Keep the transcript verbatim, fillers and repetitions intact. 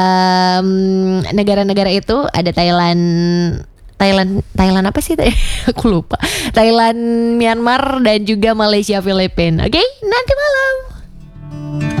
um, negara-negara itu ada Thailand, Thailand, Thailand apa sih? Aku lupa. Thailand, Myanmar dan juga Malaysia, Filipina. Oke? Okay?